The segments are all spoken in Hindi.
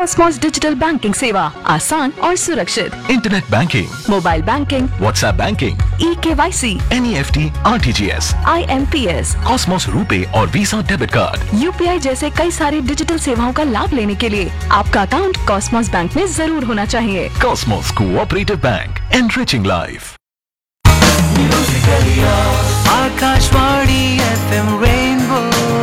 कॉस्मोस डिजिटल बैंकिंग सेवा आसान और सुरक्षित। Internet banking, mobile banking, WhatsApp banking, eKYC, NEFT, RTGS, IMPS, Cosmos RuPay और वीसा डेबिट कार्ड, UPI जैसे कई सारी डिजिटल सेवाओं का लाभ लेने के लिए आपका अकाउंट कॉस्मोस बैंक में जरूर होना चाहिए। Cosmos cooperative bank, enriching life. Akashvani FM rainbow.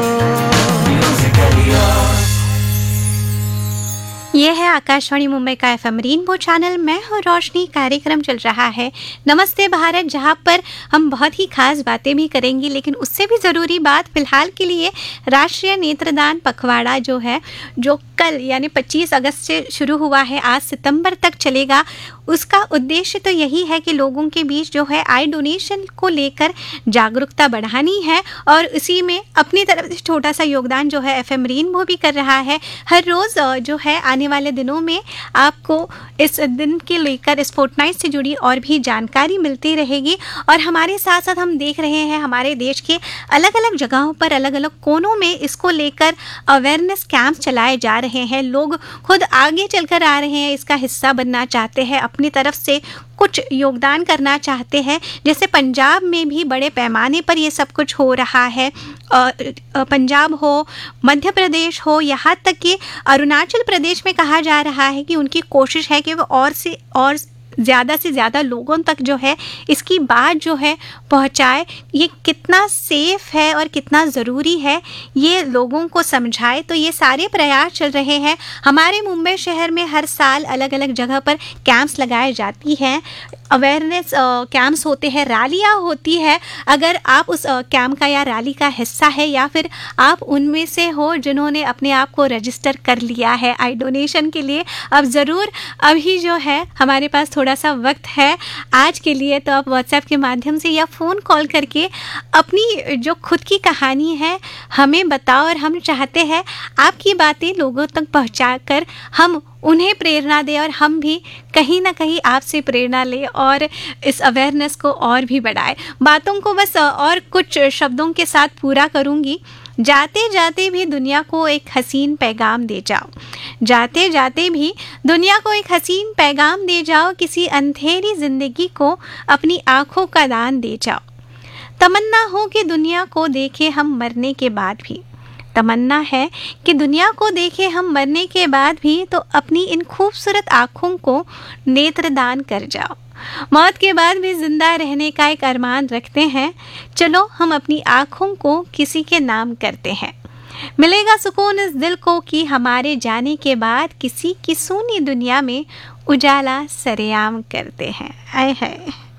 ये है आकाशवाणी मुंबई का FM रेनबो चैनल। मैं हूँ रोशनी। कार्यक्रम चल रहा है नमस्ते भारत, जहाँ पर हम बहुत ही खास बातें भी करेंगे, लेकिन उससे भी ज़रूरी बात फिलहाल के लिए राष्ट्रीय नेत्रदान पखवाड़ा जो है, जो कल यानी 25 अगस्त से शुरू हुआ है, आज सितंबर तक चलेगा। उसका उद्देश्य तो यही है कि लोगों के बीच जो है आई डोनेशन को लेकर जागरूकता बढ़ानी है, और इसी में अपनी तरफ से छोटा सा योगदान जो है FM रेनबो भी कर रहा है। हर रोज़ जो है आने वाले दिनों में आपको इस दिन के लेकर, इस फोर्टनाइट से जुड़ी और भी जानकारी मिलती रहेगी। और हमारे साथ साथ हम देख रहे हैं हमारे देश के अलग अलग जगहों पर, अलग अलग कोनों में इसको लेकर अवेयरनेस कैंप चलाए जा रहे हैं। लोग खुद आगे चलकर आ रहे हैं, इसका हिस्सा बनना चाहते हैं, अपनी तरफ से कुछ योगदान करना चाहते हैं। जैसे पंजाब में भी बड़े पैमाने पर ये सब कुछ हो रहा है। पंजाब हो, मध्य प्रदेश हो, यहाँ तक कि अरुणाचल प्रदेश में कहा जा रहा है कि उनकी कोशिश है कि वो और से ज़्यादा लोगों तक जो है इसकी बात जो है पहुँचाए। ये कितना सेफ़ है और कितना ज़रूरी है ये लोगों को समझाए। तो ये सारे प्रयास चल रहे हैं। हमारे मुंबई शहर में हर साल अलग अलग जगह पर कैंप्स लगाए जाती हैं, अवेयरनेस कैंप्स होते हैं, रैलियाँ होती है। अगर आप उस कैंप का या रैली का हिस्सा है, या फिर आप उनमें से हो जिन्होंने अपने आप को रजिस्टर कर लिया है आई डोनेशन के लिए, अब ज़रूर अभी जो है हमारे पास थोड़ा सा वक्त है आज के लिए, तो आप व्हाट्सएप के माध्यम से या फ़ोन कॉल करके अपनी जो खुद की कहानी है हमें बताओ। और हम चाहते हैं आपकी बातें लोगों तक पहुंचाकर हम उन्हें प्रेरणा दें, और हम भी कहीं ना कहीं आपसे प्रेरणा लें और इस अवेयरनेस को और भी बढ़ाएं। बातों को बस और कुछ शब्दों के साथ पूरा करूँगी। जाते जाते भी दुनिया को एक हसीन पैगाम दे जाओ, जाते जाते भी दुनिया को एक हसीन पैगाम दे जाओ, किसी अंधेरी ज़िंदगी को अपनी आँखों का दान दे जाओ। तमन्ना हो कि दुनिया को देखे हम मरने के बाद भी, तमन्ना है कि दुनिया को देखे हम मरने के बाद भी, तो अपनी इन खूबसूरत आँखों को नेत्रदान कर जाओ। मौत के बाद भी जिंदा रहने का एक अरमान रखते हैं, चलो हम अपनी आँखों को किसी के नाम करते हैं। मिलेगा सुकून इस दिल को कि हमारे जाने के बाद किसी की सूनी दुनिया में उजाला सरेआम करते हैं। आए है।